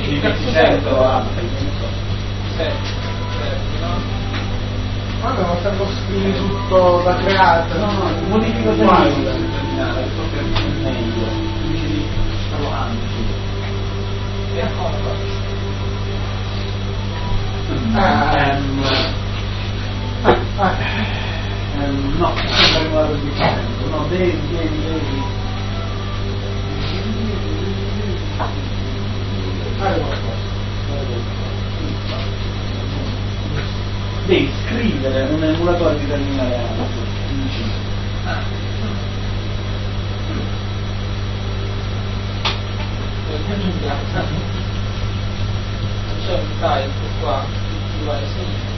di 2600 anni, ma non servo scrivere tutto da creare, no, modifico uguale da determinare, il proprio meglio, invece di stavo anzi. E a cosa? No, sembra che vado dicendo, no, devi. Devi scrivere un emulatore di terminale alto. C'è un type qua, si va a